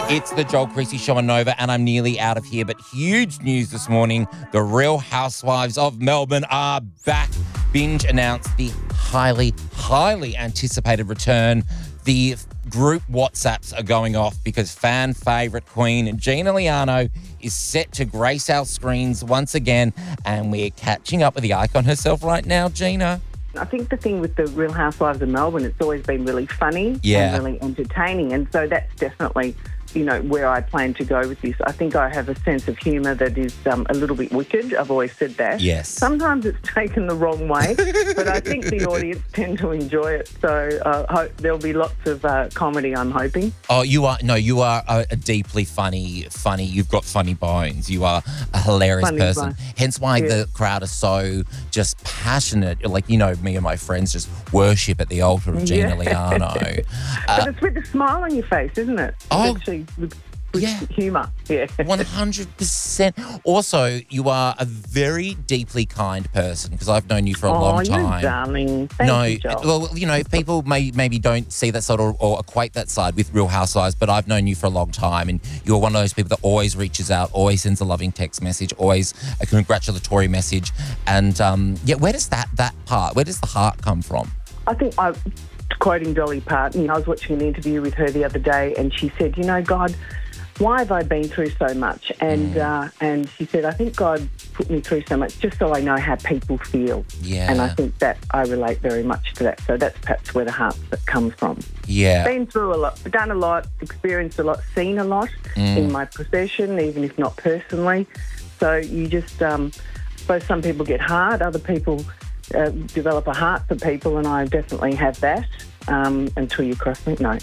It's the Joel Creasy Show on Nova, and I'm nearly out of here. But huge news this morning. The Real Housewives of Melbourne are back. Binge announced the highly, highly anticipated return. The group WhatsApps are going off because fan favourite queen Gina Liano is set to grace our screens once again. And we're catching up with the icon herself right now, Gina. I think the thing with the Real Housewives of Melbourne, it's always been really funny and really entertaining. And so that's definitely, where I plan to go with this. I think I have a sense of humour that is a little bit wicked. I've always said that. Yes. Sometimes it's taken the wrong way, but I think the audience tend to enjoy it. So there'll be lots of comedy, I'm hoping. Oh, you are a deeply funny. You've got funny bones. You are a hilarious Funny person. bone. Hence why the crowd are so just passionate. Like, me and my friends just worship at the altar of Gina Liano. But it's with a smile on your face, isn't it? Oh, actually, with humour. Yeah. 100%. Also, you are a very deeply kind person because I've known you for a long time. Oh, you darling. Thank you, Joel. Well, people maybe don't see that side or equate that side with Real Housewives, but I've known you for a long time, and you're one of those people that always reaches out, always sends a loving text message, always a congratulatory message. And, where does where does the heart come from? I think quoting Dolly Parton, I was watching an interview with her the other day, and she said, God, why have I been through so much? And she said, I think God put me through so much just so I know how people feel. Yeah. And I think that I relate very much to that. So that's perhaps where the heart comes from. Yeah. Been through a lot, done a lot, experienced a lot, seen a lot in my profession, even if not personally. So you just, I suppose some people get hard, other people develop a heart for people, and I definitely have that. Until you cross me, no.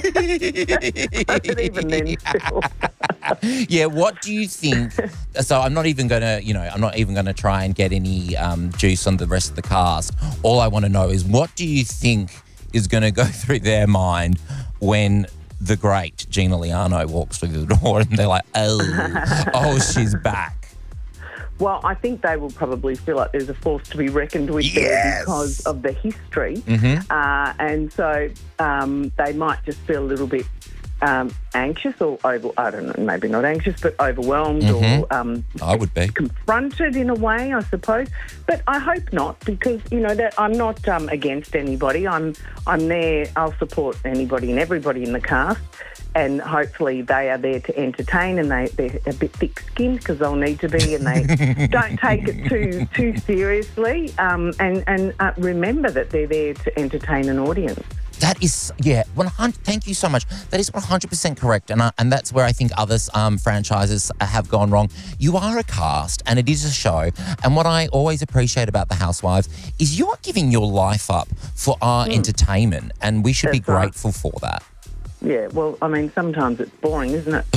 But even then, still. Yeah, what do you think? So I'm not even going to try and get any juice on the rest of the cast. All I want to know is, what do you think is going to go through their mind when the great Gina Liano walks through the door and they're like, oh, she's back? Well, I think they will probably feel like there's a force to be reckoned with there because of the history. Mm-hmm. And so they might just feel a little bit anxious or, I don't know, maybe not anxious, but overwhelmed or I would be. confronted in a way, I suppose. But I hope not, because, that I'm not against anybody. I'm there. I'll support anybody and everybody in the cast. And hopefully they are there to entertain, and they're a bit thick-skinned because they'll need to be, and they don't take it too seriously. And remember that they're there to entertain an audience. That is, 100. Thank you so much. That is 100% correct, and that's where I think other franchises have gone wrong. You are a cast, and it is a show. And what I always appreciate about the Housewives is you are giving your life up for our entertainment, and we should be grateful for that. Yeah, well, I mean, sometimes it's boring, isn't it?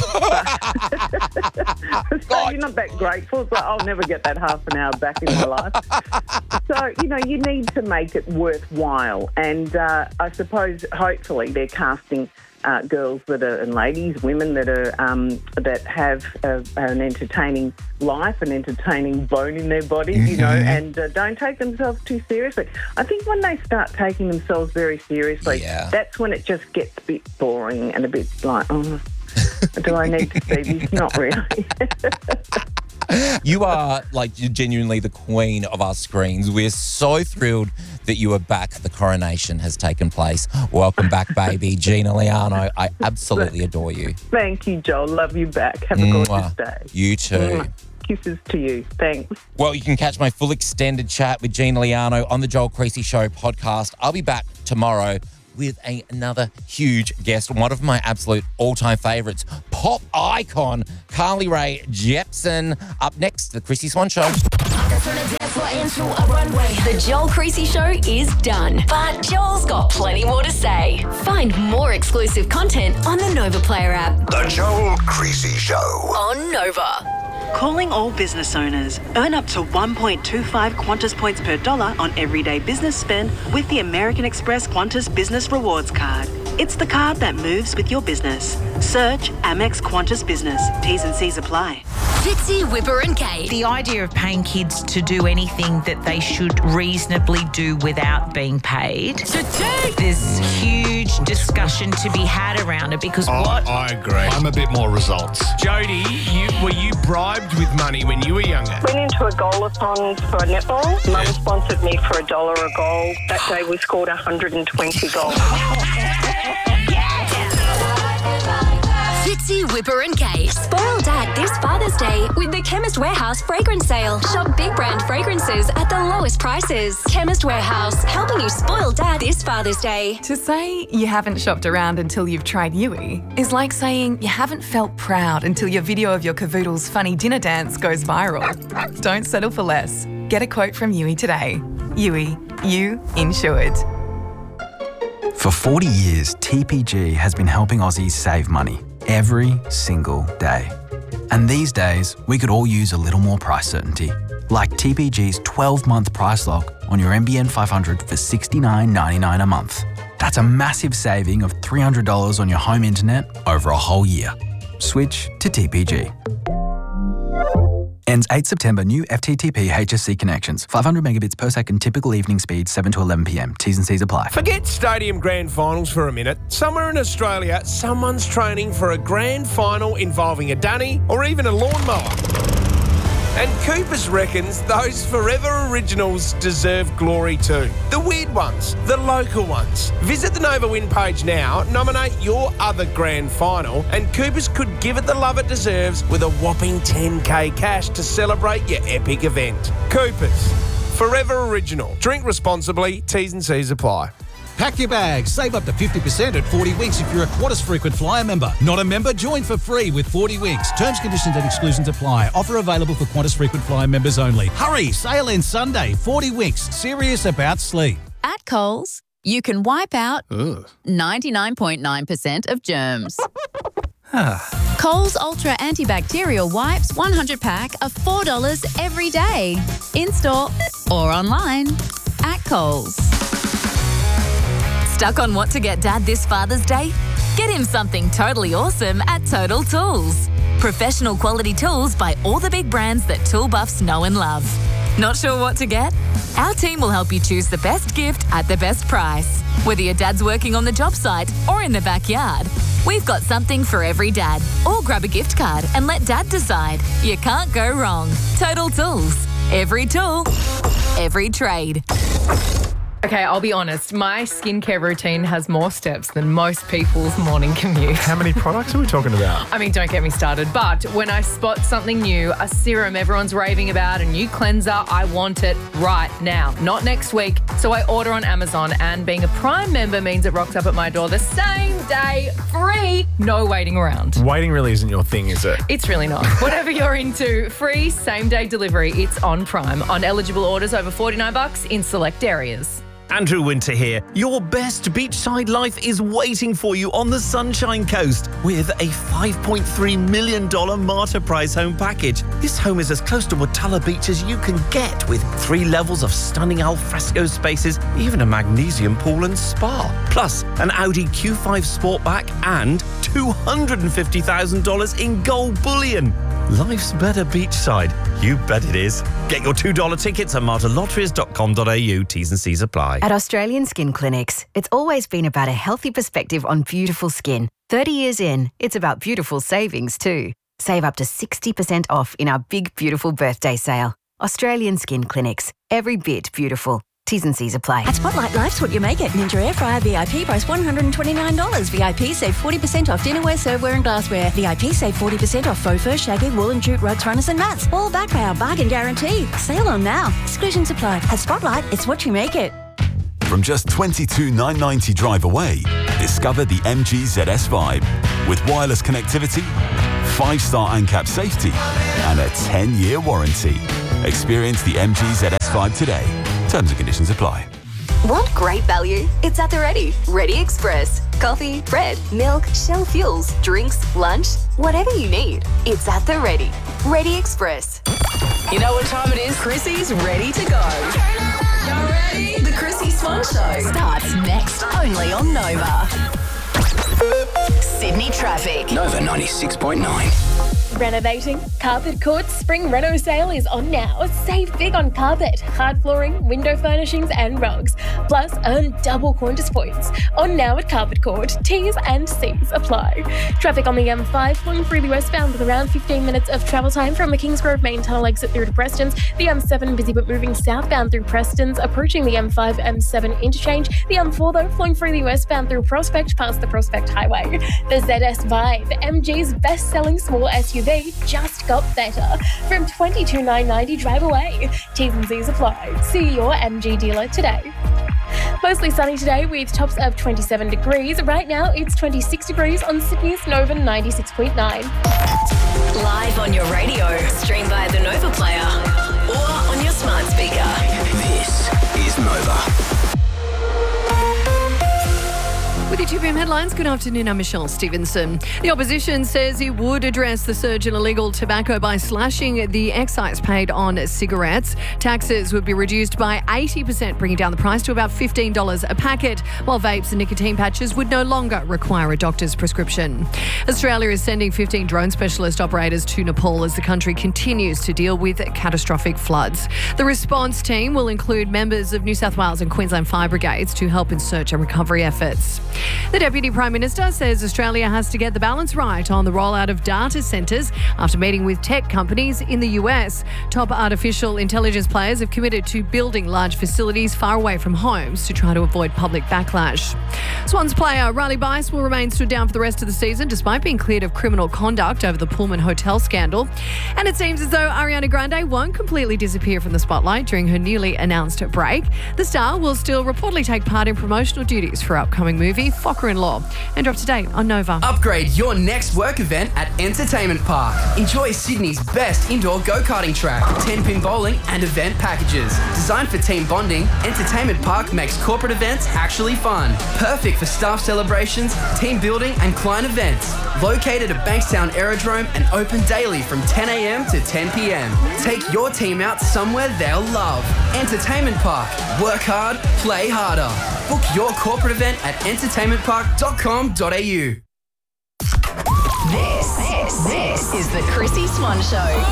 So you're not that grateful. It's like, I'll never get that half an hour back in my life. So, you need to make it worthwhile. And I suppose, hopefully, they're casting girls and ladies, women that are that have an entertaining life, an entertaining bone in their body, and don't take themselves too seriously. I think when they start taking themselves very seriously, that's when it just gets a bit boring and a bit like, do I need to see this? Not really. You are genuinely the queen of our screens. We're so thrilled that you are back. The coronation has taken place. Welcome back, baby. Gina Liano, I absolutely adore you. Thank you, Joel. Love you back. Have a gorgeous day. You too. Kisses to you. Thanks. Well, you can catch my full extended chat with Gina Liano on the Joel Creasy Show podcast. I'll be back tomorrow with another huge guest, one of my absolute all-time favourites, pop icon Carly Rae Jepsen. Up next, the Chrissy Swan Show. The Joel Creasy Show is done, but Joel's got plenty more to say. Find more exclusive content on the Nova Player app. The Joel Creasy Show on Nova. Calling all business owners. Earn up to 1.25 Qantas points per dollar on everyday business spend with the American Express Qantas Business Rewards Card. It's the card that moves with your business. Search Amex Qantas Business. T's and C's apply. Fitzy, Whipper and Kate. The idea of paying kids to do anything that they should reasonably do without being paid. There's huge discussion to be had around it because I agree. I'm a bit more results. Jody, were you bribed with money when you were younger? Went into a goal-a-thon for netball. Mum sponsored me for $1 a goal. That day we scored 120 goals. Fitzy, Whipper and Kate. Spoil Dad this Father's Day with the Chemist Warehouse fragrance sale. Shop big brand fragrances at the lowest prices. Chemist Warehouse, helping you spoil Dad this Father's Day. To say you haven't shopped around until you've tried Yui is like saying you haven't felt proud until your video of your cavoodle's funny dinner dance goes viral. Don't settle for less. Get a quote from Yui today. Yui, you insured. For 40 years, TPG has been helping Aussies save money every single day. And these days, we could all use a little more price certainty, like TPG's 12-month price lock on your NBN 500 for $69.99 a month. That's a massive saving of $300 on your home internet over a whole year. Switch to TPG. Ends 8 September. New FTTP HSC connections. 500 megabits per second. Typical evening speed 7 to 11 p.m. T's and C's apply. Forget stadium grand finals for a minute. Somewhere in Australia, someone's training for a grand final involving a dunny or even a lawnmower. And Coopers reckons those Forever Originals deserve glory too. The weird ones, the local ones. Visit the Nova Win page now, nominate your other grand final, and Coopers could give it the love it deserves with a whopping $10K cash to celebrate your epic event. Coopers, Forever Original. Drink responsibly, T's and C's apply. Pack your bags. Save up to 50% at 40 Winks if you're a Qantas Frequent Flyer member. Not a member? Join for free with 40 Winks. Terms, conditions and exclusions apply. Offer available for Qantas Frequent Flyer members only. Hurry! Sale ends Sunday. 40 Winks. Serious about sleep. At Coles, you can wipe out 99.9% of germs. Coles Ultra Antibacterial Wipes 100 pack are $4 every day. In-store or online. At Coles. Stuck on what to get Dad this Father's Day? Get him something totally awesome at Total Tools. Professional quality tools by all the big brands that tool buffs know and love. Not sure what to get? Our team will help you choose the best gift at the best price. Whether your dad's working on the job site or in the backyard, we've got something for every dad. Or grab a gift card and let Dad decide. You can't go wrong. Total Tools. Every tool, every trade. Okay, I'll be honest. My skincare routine has more steps than most people's morning commute. How many products are we talking about? I mean, don't get me started. But when I spot something new, a serum everyone's raving about, a new cleanser, I want it right now, not next week. So I order on Amazon, and being a Prime member means it rocks up at my door the same day, free, no waiting around. Waiting really isn't your thing, is it? It's really not. Whatever you're into, free same-day delivery. It's on Prime. On eligible orders over $49 in select areas. Andrew Winter here. Your best beachside life is waiting for you on the Sunshine Coast with a $5.3 million Marta Prize home package. This home is as close to Watala Beach as you can get, with 3 levels of stunning alfresco spaces, even a magnesium pool and spa. Plus, an Audi Q5 Sportback and $250,000 in gold bullion. Life's better beachside. You bet it is. Get your $2 tickets at martalotteries.com.au. T's and C's apply. At Australian Skin Clinics, it's always been about a healthy perspective on beautiful skin. 30 years in, it's about beautiful savings too. Save up to 60% off in our big, beautiful birthday sale. Australian Skin Clinics. Every bit beautiful. T's and C's apply. At Spotlight, life's what you make it. Ninja Air Fryer VIP price $129. VIP save 40% off dinnerware, serveware and glassware. VIP save 40% off faux fur, shaggy, wool and jute rugs, runners and mats. All backed by our bargain guarantee. Sale on now. Exclusions apply. At Spotlight, it's what you make it. From just $22,990 drive away, discover the MG ZS Vibe. With wireless connectivity, 5-star ANCAP safety, and a 10-year warranty. Experience the MG ZS Vibe today. Terms and conditions apply. Want great value? It's at the Ready. Ready Express. Coffee, bread, milk, Shell fuels, drinks, lunch, whatever you need. It's at the Ready. Ready Express. You know what time it is? Chrissy's ready to go. Y'all ready? The Chrissy Swan Show Starts next only on Nova. Sydney traffic. Nova 96.9. Renovating? Carpet Court's spring reno sale is on now. Save big on carpet, hard flooring, window furnishings and rugs. Plus, earn double Qantas points. On now at Carpet Court. T's and C's apply. Traffic on the M5 flowing freely westbound with around 15 minutes of travel time from the Kingsgrove main tunnel exit through to Preston's. The M7 busy but moving southbound through Preston's, approaching the M5 M7 interchange. The M4 though flowing freely westbound through Prospect past the Prospect Highway. The ZS Vibe, MG's best-selling small SUV, just got better. From $22,990 drive away. T's and C's apply. See your MG dealer today. Mostly sunny today with tops of 27 degrees. Right now it's 26 degrees on Sydney's Nova 96.9. Live on your radio, stream via the Nova Player or on your smart speaker. This is Nova. With your 2PM headlines, good afternoon, I'm Michelle Stevenson. The opposition says it would address the surge in illegal tobacco by slashing the excise paid on cigarettes. Taxes would be reduced by 80%, bringing down the price to about $15 a packet, while vapes and nicotine patches would no longer require a doctor's prescription. Australia is sending 15 drone specialist operators to Nepal as the country continues to deal with catastrophic floods. The response team will include members of New South Wales and Queensland fire brigades to help in search and recovery efforts. The Deputy Prime Minister says Australia has to get the balance right on the rollout of data centres after meeting with tech companies in the US. Top artificial intelligence players have committed to building large facilities far away from homes to try to avoid public backlash. Swans player Riley Bice will remain stood down for the rest of the season despite being cleared of criminal conduct over the Pullman Hotel scandal. And it seems as though Ariana Grande won't completely disappear from the spotlight during her newly announced break. The star will still reportedly take part in promotional duties for her upcoming movie Focker-in-Law. And up to date on Nova. Upgrade your next work event at Entertainment Park. Enjoy Sydney's best indoor go-karting track, 10-pin bowling and event packages. Designed for team bonding, Entertainment Park makes corporate events actually fun. Perfect for staff celebrations, team building and client events. Located at Bankstown Aerodrome and open daily from 10 a.m. to 10 p.m. Take your team out somewhere they'll love. Entertainment Park. Work hard, play harder. Book your corporate event at entertainmentpark.com.au. This is the Chrissy Swan Show.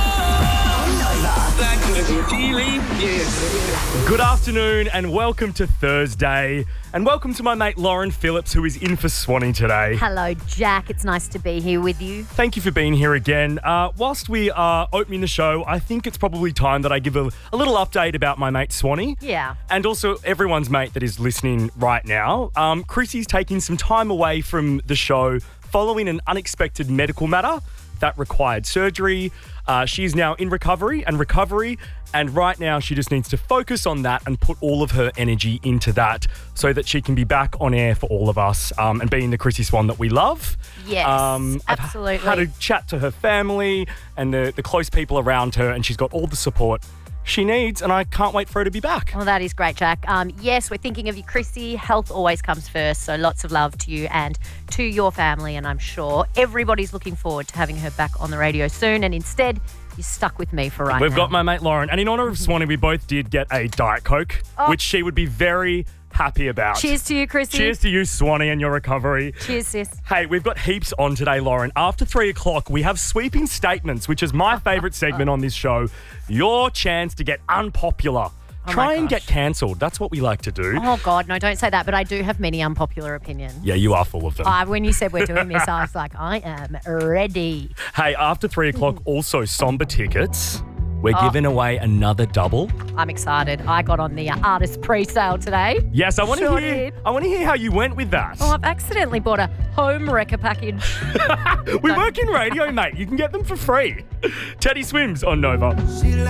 Good afternoon and welcome to Thursday. And welcome to my mate Lauren Phillips, who is in for Swanee today. Hello, Jack. It's nice to be here with you. Thank you for being here again. Whilst we are opening the show, I think it's probably time that I give a little update about my mate Swanee. Yeah. And also everyone's mate that is listening right now. Chrissy's taking some time away from the show following an unexpected medical matter that required surgery. She's now in recovery, and right now she just needs to focus on that and put all of her energy into that so that she can be back on air for all of us and being the Chrissy Swan that we love. Yes, absolutely. I've had a chat to her family and the close people around her, and she's got all the support she needs, and I can't wait for her to be back. Well, that is great, Jack. Yes, we're thinking of you, Chrissy. Health always comes first, so lots of love to you and to your family, and I'm sure everybody's looking forward to having her back on the radio soon, and instead, you're stuck with me for right now. We've got my mate Lauren, and in honour of Swanee, we both did get a Diet Coke, which she would be very happy about. Cheers to you, Chrissy. Cheers to you, Swanee, and your recovery. Cheers, sis. Hey, we've got heaps on today, Lauren. After 3 o'clock, we have Sweeping Statements, which is my favourite segment on this show. Your chance to get unpopular. Try and get cancelled. That's what we like to do. Oh, God, no, don't say that, but I do have many unpopular opinions. Yeah, you are full of them. When you said we're doing this, I was like, I am ready. Hey, after 3 o'clock, also Somber Tickets. We're giving away another double. I'm excited. I got on the artist pre-sale today. Yes, I want to Sure hear. did. I want to hear how you went with that. Oh, I've accidentally bought a home wrecker package. We work in radio, mate. You can get them for free. Teddy Swims on Nova.